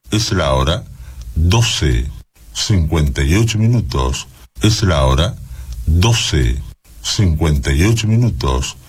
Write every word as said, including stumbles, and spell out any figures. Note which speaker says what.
Speaker 1: Es la hora doce, cincuenta y ocho minutos. Es la hora doce, cincuenta y ocho minutos.